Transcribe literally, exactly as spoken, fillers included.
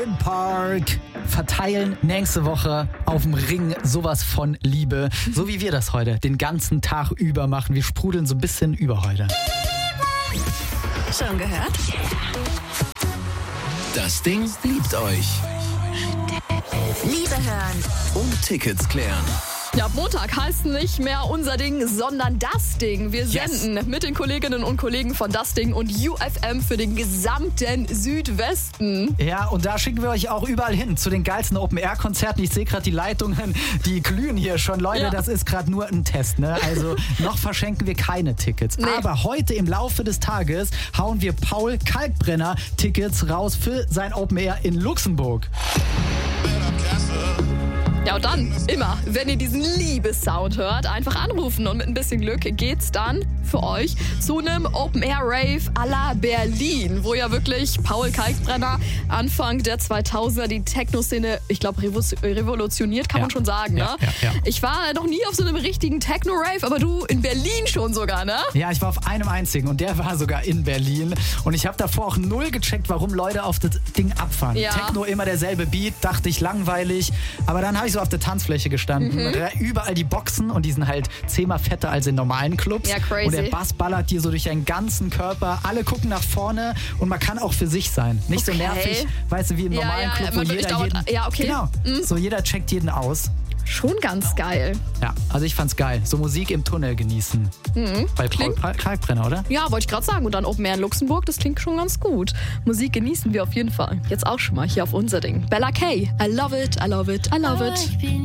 Im Park verteilen nächste Woche auf dem Ring sowas von Liebe. So wie wir das heute den ganzen Tag über machen. Wir sprudeln so ein bisschen über heute. Schon gehört? Das Ding liebt euch. Liebe hören. Und Tickets klären. Ja, ab Montag heißt nicht mehr unser Ding, sondern das Ding. Wir Yes. senden mit den Kolleginnen und Kollegen von das Ding und U F M für den gesamten Südwesten. Ja, und da schicken wir euch auch überall hin zu den geilsten Open-Air-Konzerten. Ich sehe gerade die Leitungen, die glühen hier schon. Leute, Ja. das ist gerade nur ein Test, ne? Also noch verschenken wir keine Tickets. Nee. Aber heute im Laufe des Tages hauen wir Paul Kalkbrenner Tickets raus für sein Open-Air in Luxemburg. Ja, und dann immer, wenn ihr diesen Liebessound hört, einfach anrufen und mit ein bisschen Glück geht's dann für euch zu einem Open-Air-Rave à la Berlin, wo ja wirklich Paul Kalkbrenner Anfang der zweitausender die Techno-Szene, ich glaube, revolutioniert, kann Ja. man schon sagen, Ja, ne? ja, ja. Ich war noch nie auf so einem richtigen Techno-Rave, aber du in Berlin schon sogar, ne? Ja, ich war auf einem einzigen und der war sogar in Berlin. Und ich habe davor auch null gecheckt, warum Leute auf das Ding abfahren. Ja. Techno, immer derselbe Beat, dachte ich langweilig. Aber dann habe ich so auf der Tanzfläche gestanden. Mhm. Überall die Boxen und die sind halt zehnmal fetter als in normalen Clubs. Ja, crazy. Und der Bass ballert dir so durch deinen ganzen Körper. Alle gucken nach vorne und man kann auch für sich sein. Nicht Okay. so nervig, weißt du, wie im Ja, normalen ja, Club, ja, wo man- ich jeder dauert- jeden... ja, okay. Genau, Mhm. so jeder checkt jeden aus. Schon ganz geil. Ja, also ich fand's geil. So Musik im Tunnel genießen. Bei Paul Klingt- Kalk- Kalkbrenner, oder? Ja, wollte ich gerade sagen. Und dann Open Air in Luxemburg, das klingt schon ganz gut. Musik genießen wir auf jeden Fall. Jetzt auch schon mal hier auf unser Ding. Bella K. I love it, I love it, I love it.